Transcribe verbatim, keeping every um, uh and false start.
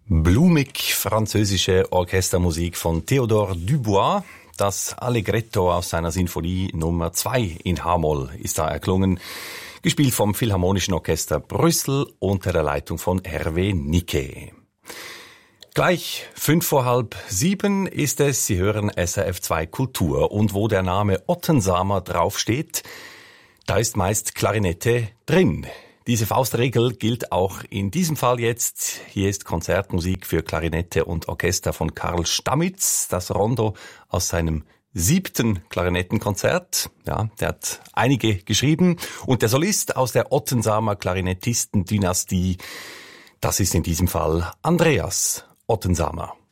Blumig französische Orchestermusik von Théodore Dubois. Das Allegretto aus seiner Sinfonie Nummer zwei in H-Moll ist da erklungen, gespielt vom Philharmonischen Orchester Brüssel unter der Leitung von Hervé Niquet. Gleich fünf vor halb sieben ist es, Sie hören S R F zwei Kultur, und wo der Name Ottensamer draufsteht, da ist meist Klarinette drin. Diese Faustregel gilt auch in diesem Fall jetzt. Hier ist Konzertmusik für Klarinette und Orchester von Karl Stamitz, das Rondo aus seinem siebten Klarinettenkonzert. Ja, der hat einige geschrieben. Und der Solist aus der Ottensamer Klarinettisten-Dynastie, das ist in diesem Fall Andreas Ottensamer.